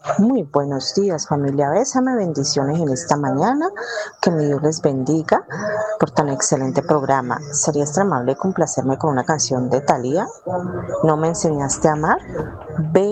Muy buenos días, familia Bésame. Bendiciones en esta mañana. Que mi Dios les bendiga por tan excelente programa. ¿Serías tan amable de complacerme con una canción de Thalía? ¿No me enseñaste a amar?